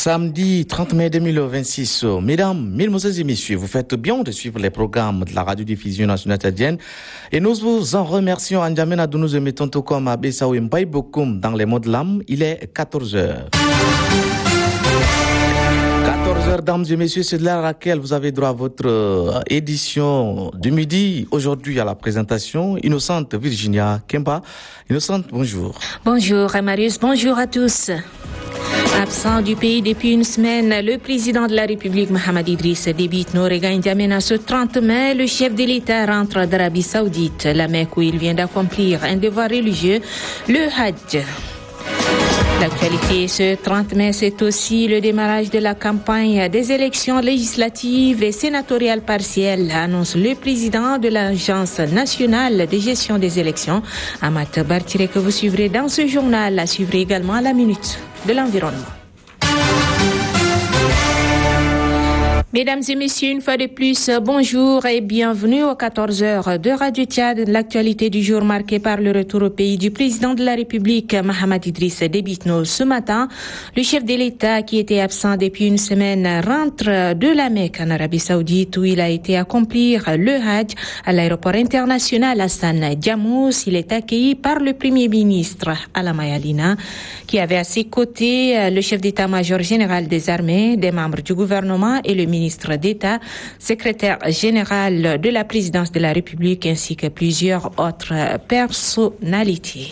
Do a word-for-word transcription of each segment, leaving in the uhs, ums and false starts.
Samedi trente mai deux mille vingt-six. Mesdames, mesdemoiselles et messieurs, vous faites bien de suivre les programmes de la radiodiffusion nationale tchadienne et nous vous en remercions. En Djamena, nous nous mettons tout comme à Bessaou et Mbaye Bokoum dans les mots de l'âme. Il est quatorze heures. quatorze heures, dames et messieurs, c'est de l'heure à laquelle vous avez droit à votre édition du midi. Aujourd'hui, à la présentation, Innocente Virginia Kemba. Innocente, bonjour. Bonjour, Marius. Bonjour à tous. Absent du pays depuis une semaine, le président de la République, Mohamed Idriss Déby Itno, regagne N'Djamena ce trente mai. Le chef de l'État rentre d'Arabie Saoudite, la Mecque où il vient d'accomplir un devoir religieux, le Hajj. L'actualité ce trente mai, c'est aussi le démarrage de la campagne des élections législatives et sénatoriales partielles, annonce le président de l'Agence nationale de gestion des élections, Amat Bartire, que vous suivrez dans ce journal. À suivre également la minute de l'environnement. Mesdames et messieurs, une fois de plus, bonjour et bienvenue aux quatorze heures de Radio Tchad. L'actualité du jour marquée par le retour au pays du président de la République, Mohamed Idriss Déby Itno. Ce matin, le chef de l'État, qui était absent depuis une semaine, rentre de la Mecque en Arabie Saoudite où il a été accomplir le Hajj à l'aéroport international Hassan Diamous. Il est accueilli par le Premier ministre Alama Yalina, qui avait à ses côtés le chef d'état-major général des armées, des membres du gouvernement et le ministre ministre d'État, secrétaire général de la présidence de la République ainsi que plusieurs autres personnalités.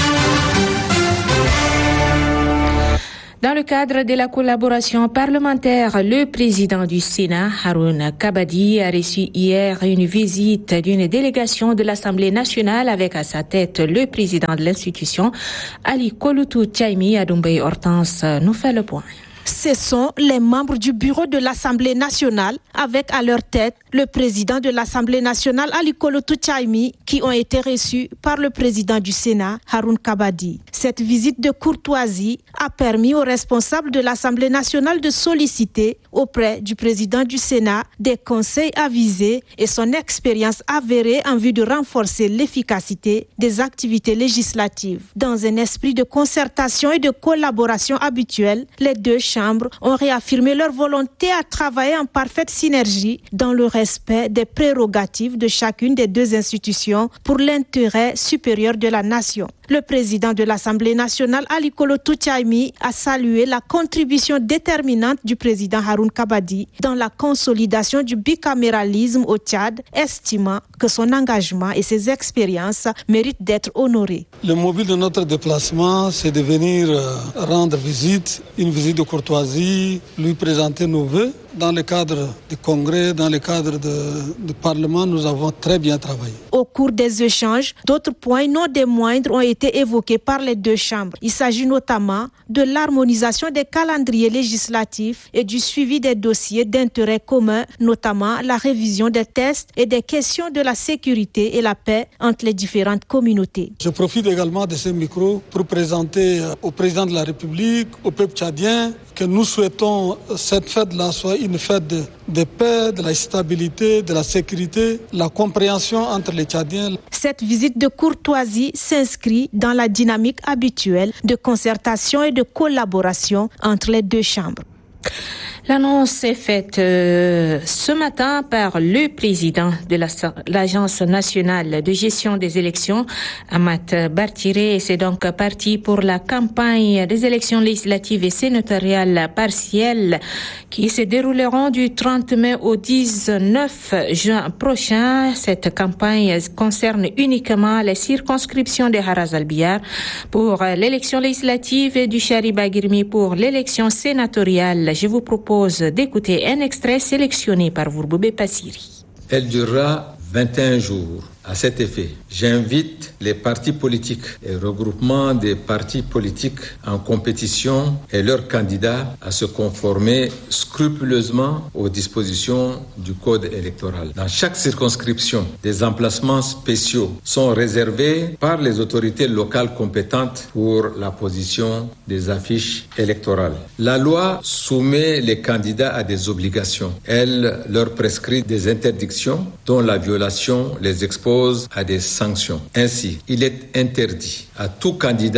Dans le cadre de la collaboration parlementaire, le président du Sénat, Haroun Kabadi, a reçu hier une visite d'une délégation de l'Assemblée nationale avec à sa tête le président de l'institution, Ali Kolotou Tchaimi. Adoumbaye Hortense nous fait le point. Ce sont les membres du bureau de l'Assemblée nationale, avec à leur tête le président de l'Assemblée nationale, Ali Kolotou Tchaimi, qui ont été reçus par le président du Sénat, Haroun Kabadi. Cette visite de courtoisie a permis aux responsables de l'Assemblée nationale de solliciter auprès du président du Sénat des conseils avisés et son expérience avérée en vue de renforcer l'efficacité des activités législatives. Dans un esprit de concertation et de collaboration habituelle, les deux chambres ont réaffirmé leur volonté à travailler en parfaite synergie dans le respect des prérogatives de chacune des deux institutions pour l'intérêt supérieur de la nation. Le président de l'Assemblée nationale, Ali Kolotou Tchaimi, a salué la contribution déterminante du président Haroun Kabadi dans la consolidation du bicaméralisme au Tchad, estimant que son engagement et ses expériences méritent d'être honorés. Le mobile de notre déplacement, c'est de venir rendre visite, une visite de courtoisie, lui présenter nos vœux. Dans le cadre du congrès, dans le cadre du Parlement, nous avons très bien travaillé. Au cours des échanges, d'autres points non des moindres ont été évoqués par les deux chambres. Il s'agit notamment de l'harmonisation des calendriers législatifs et du suivi des dossiers d'intérêt commun, notamment la révision des tests et des questions de la sécurité et la paix entre les différentes communautés. Je profite également de ce micro pour présenter au président de la République, au peuple tchadien, que nous souhaitons cette fête-là soit une fête de, de paix, de la stabilité, de la sécurité, la compréhension entre les Tchadiens. Cette visite de courtoisie s'inscrit dans la dynamique habituelle de concertation et de collaboration entre les deux chambres. L'annonce est faite euh, ce matin par le président de la, l'Agence nationale de gestion des élections, Amat Bartire, et c'est donc parti pour la campagne des élections législatives et sénatoriales partielles qui se dérouleront du trente mai au dix-neuf juin prochain. Cette campagne concerne uniquement les circonscriptions de Haraz Al-Biyar pour l'élection législative et du Shariba Girmi pour l'élection sénatoriale. Je vous propose d'écouter un extrait sélectionné par Vurboubé Passiri. Elle durera vingt et un jours. À cet effet, j'invite les partis politiques et regroupements des partis politiques en compétition et leurs candidats à se conformer scrupuleusement aux dispositions du Code électoral. Dans chaque circonscription, des emplacements spéciaux sont réservés par les autorités locales compétentes pour la position des affiches électorales. La loi soumet les candidats à des obligations. Elle leur prescrit des interdictions dont la violation les expose à des sanctions. Ainsi, il est interdit à tout candidat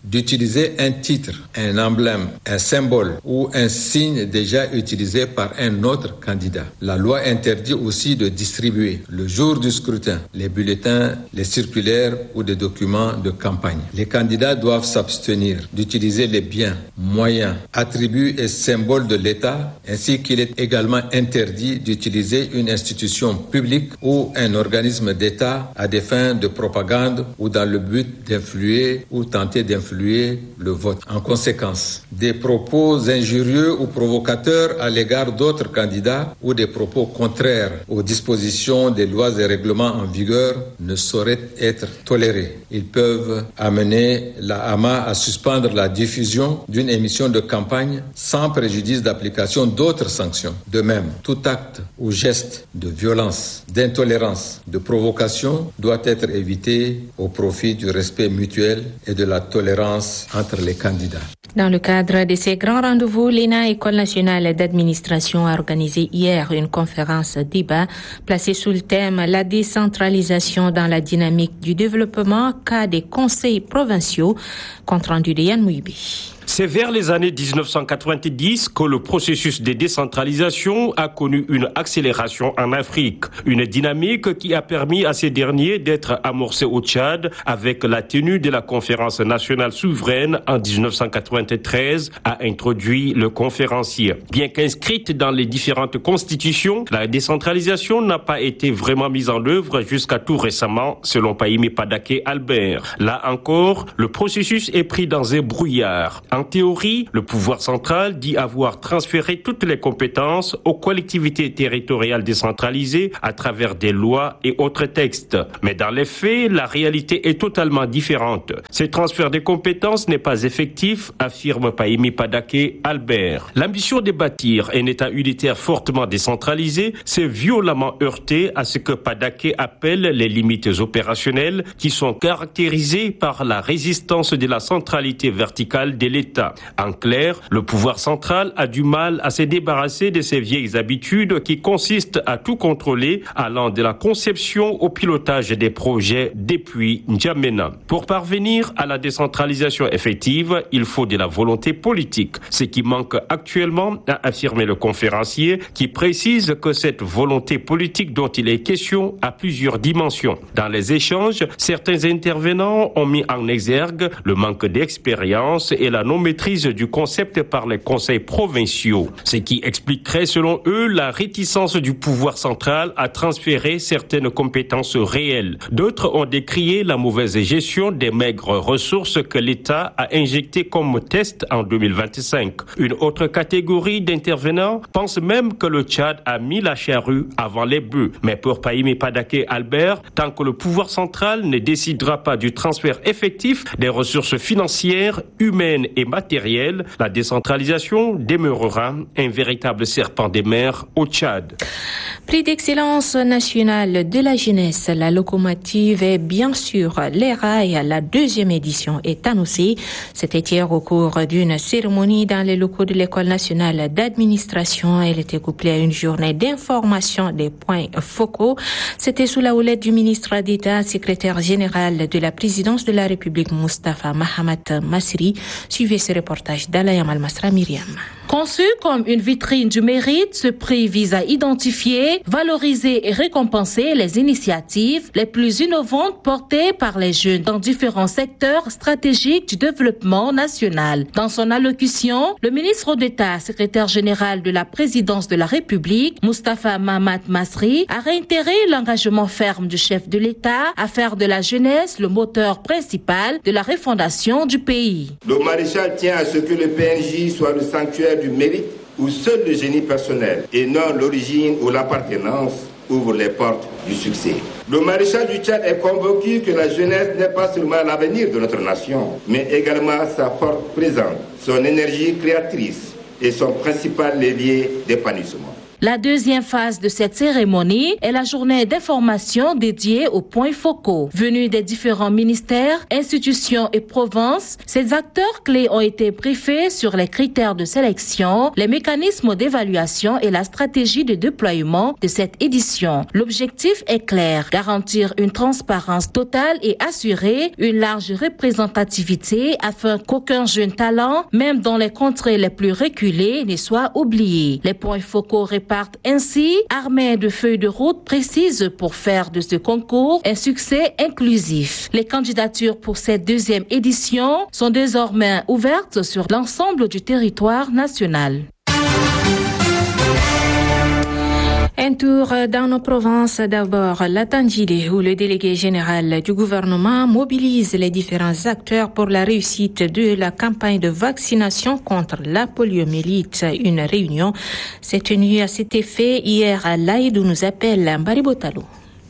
d'utiliser un titre, un emblème, un symbole ou un signe déjà utilisé par un autre candidat. La loi interdit aussi de distribuer, le jour du scrutin, les bulletins, les circulaires ou des documents de campagne. Les candidats doivent s'abstenir d'utiliser les biens, moyens, attributs et symboles de l'État, ainsi qu'il est également interdit d'utiliser une institution publique ou un organisme d'État à des fins de propagande ou dans le but d'influer ou tenter d'influer le vote. En conséquence, des propos injurieux ou provocateurs à l'égard d'autres candidats ou des propos contraires aux dispositions des lois et règlements en vigueur ne sauraient être tolérés. Ils peuvent amener la A M A à suspendre la diffusion d'une émission de campagne sans préjudice d'application d'autres sanctions. De même, tout acte ou geste de violence, d'intolérance, de provocation doit être évité au profit du respect mutuel et de la tolérance entre les candidats. Dans le cadre de ces grands rendez-vous, l'E N A, École nationale d'administration, a organisé hier une conférence débat placée sous le thème « La décentralisation dans la dynamique du développement, cas des conseils provinciaux », compte rendu de Yann Mouibi. C'est vers les années dix-neuf cent quatre-vingt-dix que le processus de décentralisation a connu une accélération en Afrique. Une dynamique qui a permis à ces derniers d'être amorcés au Tchad avec la tenue de la conférence nationale souveraine en dix-neuf cent quatre-vingt-treize, a introduit le conférencier. Bien qu'inscrite dans les différentes constitutions, la décentralisation n'a pas été vraiment mise en œuvre jusqu'à tout récemment, selon Pahimi Padake Albert. Là encore, le processus est pris dans un brouillard. En théorie, le pouvoir central dit avoir transféré toutes les compétences aux collectivités territoriales décentralisées à travers des lois et autres textes. Mais dans les faits, la réalité est totalement différente. Ce transfert des compétences n'est pas effectif, affirme Pahimi Padake Albert. L'ambition de bâtir un État unitaire fortement décentralisé s'est violemment heurtée à ce que Padake appelle les limites opérationnelles qui sont caractérisées par la résistance de la centralité verticale de l'État. En clair, le pouvoir central a du mal à se débarrasser de ces vieilles habitudes qui consistent à tout contrôler, allant de la conception au pilotage des projets depuis N'Djamena. Pour parvenir à la décentralisation effective, il faut de la volonté politique, ce qui manque actuellement, a affirmé le conférencier, qui précise que cette volonté politique dont il est question a plusieurs dimensions. Dans les échanges, certains intervenants ont mis en exergue le manque d'expérience et la non-maîtrise du concept par les conseils provinciaux, ce qui expliquerait selon eux la réticence du pouvoir central à transférer certaines compétences réelles. D'autres ont décrié la mauvaise gestion des maigres ressources que l'État a injectées comme test en deux mille vingt-cinq. Une autre catégorie d'intervenants pense même que le Tchad a mis la charrue avant les bœufs. Mais pour Pahimi Padake Albert, tant que le pouvoir central ne décidera pas du transfert effectif des ressources financières, humaines et matérielles, la décentralisation demeurera un véritable serpent des mers au Tchad. Prix d'excellence nationale de la jeunesse, la locomotive est bien sûr les rails. La deuxième édition est annoncée. C'était hier au cours d'une cérémonie dans les locaux de l'École nationale d'administration. Elle était couplée à une journée d'information des points focaux. C'était sous la houlette du ministre d'État, secrétaire général de la présidence de la République, Moustapha Mahamat Masri. Suivez ce reportage d'Alayam Al-Masra Myriam. Conçu comme une vitrine du mérite, ce prix vise à identifier, valoriser et récompenser les initiatives les plus innovantes portées par les jeunes dans différents secteurs stratégiques du développement national. Dans son allocution, le ministre d'État, secrétaire général de la présidence de la République, Moustapha Mahamat Masri, a réitéré l'engagement ferme du chef de l'État à faire de la jeunesse le moteur principal de la refondation du pays. Le maréchal tient à ce que le P N J soit le sanctuaire du mérite où seul le génie personnel et non l'origine ou l'appartenance ouvrent les portes du succès. Le maréchal du Tchad est convaincu que la jeunesse n'est pas seulement l'avenir de notre nation, mais également sa force présente, son énergie créatrice et son principal levier d'épanouissement. La deuxième phase de cette cérémonie est la journée d'information dédiée aux points focaux. Venus des différents ministères, institutions et provinces, ces acteurs clés ont été briefés sur les critères de sélection, les mécanismes d'évaluation et la stratégie de déploiement de cette édition. L'objectif est clair, garantir une transparence totale et assurer une large représentativité afin qu'aucun jeune talent, même dans les contrées les plus reculées, ne soit oublié. Les points focaux repartent ainsi, armés de feuilles de route précises pour faire de ce concours un succès inclusif. Les candidatures pour cette deuxième édition sont désormais ouvertes sur l'ensemble du territoire national. Un tour dans nos provinces, d'abord la Tandjilé, où le délégué général du gouvernement mobilise les différents acteurs pour la réussite de la campagne de vaccination contre la poliomyélite. Une réunion s'est tenue à cet effet hier à l'Aïd, où nous appelle Mbaribotalo.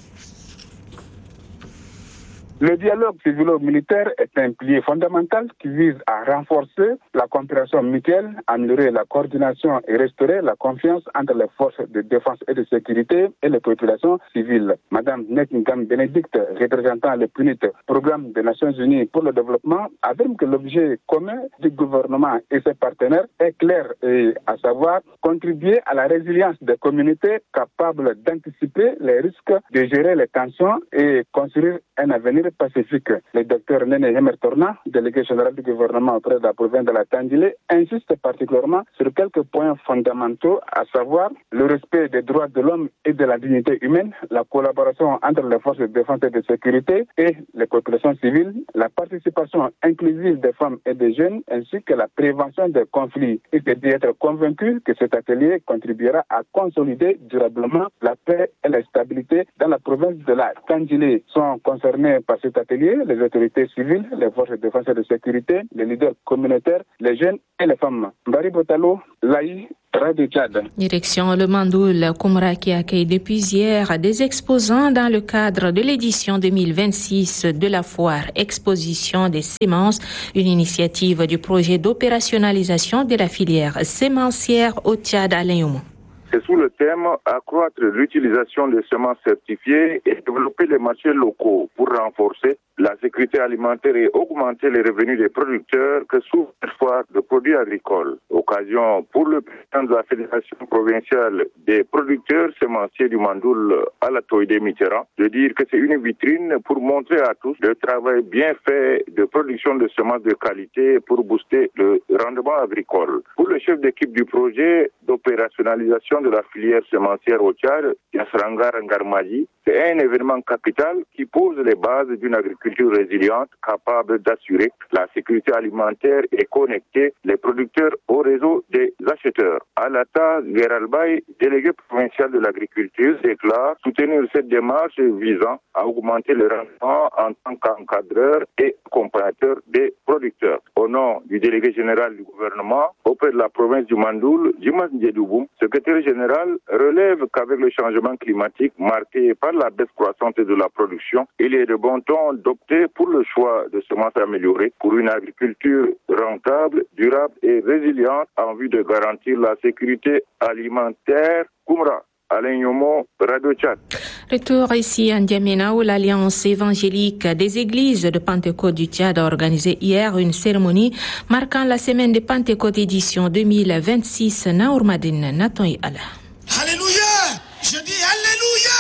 Le dialogue civilo-militaire est un pilier fondamental qui vise à renforcer la coopération mutuelle, améliorer la coordination et restaurer la confiance entre les forces de défense et de sécurité et les populations civiles. Madame Nekingam Bénédicte, représentant le P N U D, Programme des Nations Unies pour le développement, affirme que l'objet commun du gouvernement et ses partenaires est clair, et à savoir contribuer à la résilience des communautés capables d'anticiper les risques, de gérer les tensions et construire un avenir pacifique. Le docteur Nene Hemertorna, délégué général du gouvernement auprès de la province de la Tandjilé, insiste particulièrement sur quelques points fondamentaux, à savoir le respect des droits de l'homme et de la dignité humaine, la collaboration entre les forces de défense et de sécurité et les populations civiles, la participation inclusive des femmes et des jeunes, ainsi que la prévention des conflits. Il est d'être convaincu que cet atelier contribuera à consolider durablement la paix et la stabilité dans la province de la Tandjilé. Sont concernés par cet atelier les autorités civiles, les forces de défense et de sécurité, les leaders communautaires, les jeunes et les femmes. Mbari Botalo, Laï, Radio Tchad. Direction le Mandoul, Koumra, qui accueille depuis hier des exposants dans le cadre de l'édition deux mille vingt-six de la foire Exposition des semences, une initiative du projet d'opérationnalisation de la filière sémencière au Tchad à Léon. C'est sous le thème « Accroître l'utilisation des semences certifiées et développer les marchés locaux pour renforcer la sécurité alimentaire et augmenter les revenus des producteurs que souffrent parfois de produits agricoles. » Occasion pour le président de la Fédération provinciale des producteurs sémenciers du Mandoul, Alatoïde Mitterrand, de dire que c'est une vitrine pour montrer à tous le travail bien fait de production de semences de qualité pour booster le rendement agricole. Pour le chef d'équipe du projet d'opérationnalisation de la filière sémencière au Tchad, Yassrangar Ngarmaji, c'est un événement capital qui pose les bases d'une agriculture résiliente capable d'assurer la sécurité alimentaire et connecter les producteurs au réseau des acheteurs. Alata Geralbay, délégué provincial de l'agriculture, déclare soutenir cette démarche visant à augmenter le rendement en tant qu'encadreur et accompagnateur des producteurs. Au nom du délégué général du gouvernement, auprès de la province du Mandoul, Jimas Ndjedouboum, secrétaire général, relève qu'avec le changement climatique marqué par la baisse croissante de la production, il est de bon ton d'opter pour le choix de semences améliorées pour une agriculture rentable, durable et résiliente en vue de garantir la sécurité alimentaire. Koumra, Alain Yomo, Radio Tchad. Retour ici à N'Djamena, où l'Alliance évangélique des églises de Pentecôte du Tchad a organisé hier une cérémonie marquant la semaine de Pentecôte édition deux mille vingt-six. Naourmadine Natoy Allah. Alléluia! Je dis Alléluia!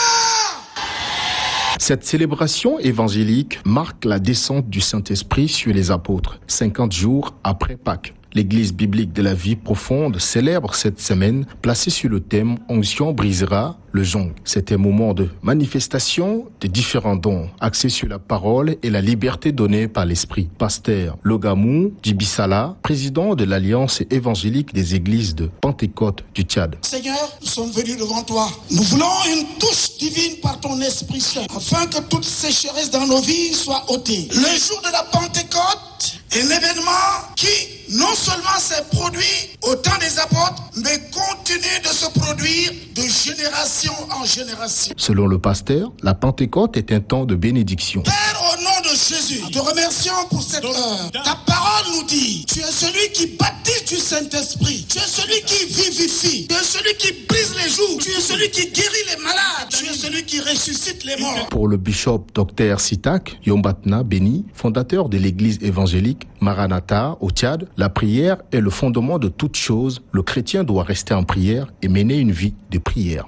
Cette célébration évangélique marque la descente du Saint-Esprit sur les apôtres, cinquante jours après Pâques. L'Église biblique de la vie profonde célèbre cette semaine placée sur le thème « Onction brisera le jonc ». C'est un moment de manifestation de différents dons axés sur la parole et la liberté donnée par l'Esprit. Pasteur Logamou Djibisala, président de l'Alliance évangélique des églises de Pentecôte du Tchad. Seigneur, nous sommes venus devant toi. Nous voulons une touche divine par ton Esprit Saint, afin que toute sécheresse dans nos vies soit ôtée. Le jour de la Pentecôte est l'événement qui non seulement s'est produit au temps des apôtres, mais continue de se produire de génération en génération. Selon le pasteur, la Pentecôte est un temps de bénédiction. Père, au nom de Jésus, nous te remercions pour cette heure. Ta parole nous dit, tu es celui qui baptise du Saint Saint-Esprit. Tu es celui qui vivifie. Tu es celui qui brise les joues. Tu es celui qui guérit les malades. Tu es celui qui ressuscite les morts. Pour le bishop Docteur Sitak Yombatna Beni, fondateur de l'église évangélique Maranatha au Tchad, la prière est le fondement de toute chose. Le chrétien doit rester en prière et mener une vie de prière.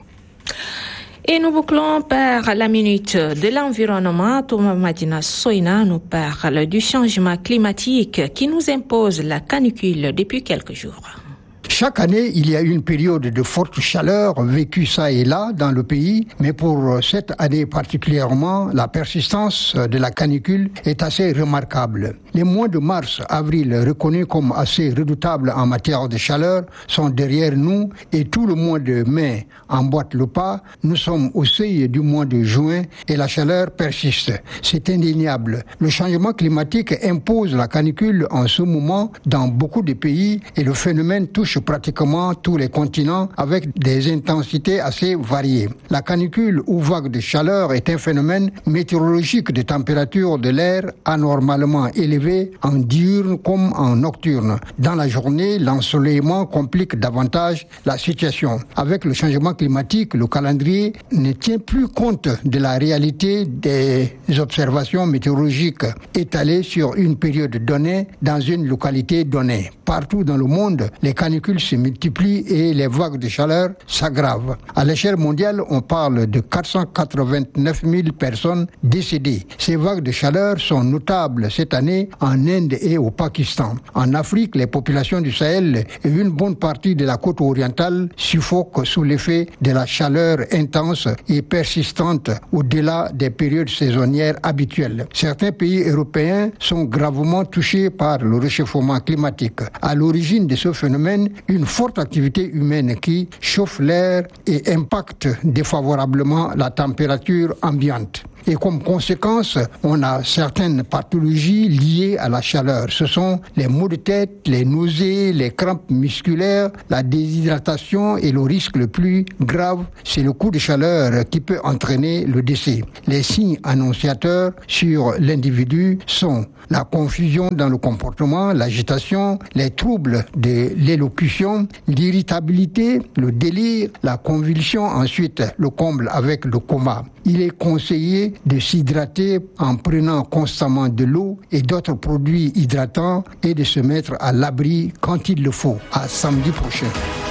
Et nous bouclons par la minute de l'environnement. Thomas Madina Soina nous parle du changement climatique qui nous impose la canicule depuis quelques jours. Chaque année, il y a une période de forte chaleur vécue ça et là dans le pays, mais pour cette année particulièrement, la persistance de la canicule est assez remarquable. Les mois de mars, avril, reconnus comme assez redoutables en matière de chaleur, sont derrière nous et tout le mois de mai emboîte le pas. Nous sommes au seuil du mois de juin et la chaleur persiste. C'est indéniable. Le changement climatique impose la canicule en ce moment dans beaucoup de pays et le phénomène touche pratiquement tous les continents avec des intensités assez variées. La canicule ou vague de chaleur est un phénomène météorologique de température de l'air anormalement élevé en diurne comme en nocturne. Dans la journée, l'ensoleillement complique davantage la situation. Avec le changement climatique, le calendrier ne tient plus compte de la réalité des observations météorologiques étalées sur une période donnée dans une localité donnée. Partout dans le monde, les canicules se multiplient et les vagues de chaleur s'aggravent. À l'échelle mondiale, on parle de quatre cent quatre-vingt-neuf mille personnes décédées. Ces vagues de chaleur sont notables cette année en Inde et au Pakistan. En Afrique, les populations du Sahel et une bonne partie de la côte orientale suffoquent sous l'effet de la chaleur intense et persistante au-delà des périodes saisonnières habituelles. Certains pays européens sont gravement touchés par le réchauffement climatique. À l'origine de ce phénomène, une forte activité humaine qui chauffe l'air et impacte défavorablement la température ambiante. Et comme conséquence, on a certaines pathologies liées à la chaleur. Ce sont les maux de tête, les nausées, les crampes musculaires, la déshydratation et le risque le plus grave, c'est le coup de chaleur qui peut entraîner le décès. Les signes annonciateurs sur l'individu sont la confusion dans le comportement, l'agitation, les troubles de l'élocution, l'irritabilité, le délire, la convulsion, ensuite le comble avec le coma. Il est conseillé de s'hydrater en prenant constamment de l'eau et d'autres produits hydratants et de se mettre à l'abri quand il le faut. À samedi prochain.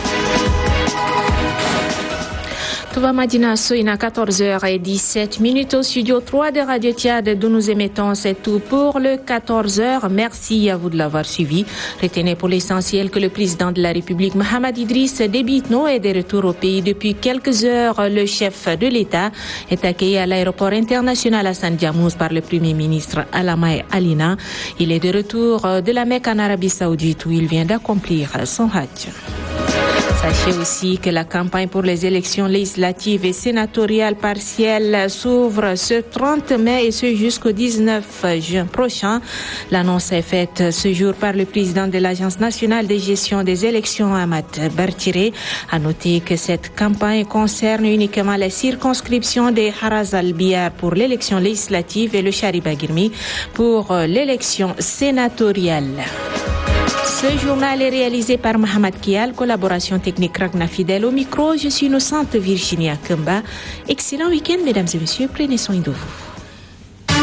Touba Madina Soina, quatorze heures dix-sept minutes au studio trois de Radio Tchad d'où nous émettons. C'est tout pour le quatorze heures. Merci à vous de l'avoir suivi. Retenez pour l'essentiel que le président de la République, Mahamad Idriss Déby Itno, est de retour au pays depuis quelques heures. Le chef de l'État est accueilli à l'aéroport international Hassan Diamouz par le Premier ministre Alamae Alina. Il est de retour de la Mecque en Arabie Saoudite où il vient d'accomplir son Hajj. Sachez aussi que la campagne pour les élections législatives et sénatoriales partielles s'ouvre ce trente mai et ce jusqu'au dix-neuf juin prochain. L'annonce est faite ce jour par le président de l'Agence nationale de gestion des élections, Ahmad Bartiré. À noter que cette campagne concerne uniquement les circonscriptions de Haraz al-Biyar pour l'élection législative et le Chariba-Girmi pour l'élection sénatoriale. Ce journal est réalisé par Mohamed Kial, collaboration technique Ragna Fidel. Au micro, je suis innocente Virginia Kemba. Excellent week-end, mesdames et messieurs. Prenez soin de vous.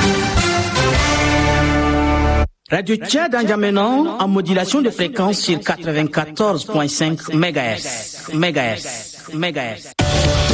Radio Tchad N'Djamena en modulation de fréquence sur quatre-vingt-quatorze virgule cinq mégahertz. Mégahertz. Mégahertz.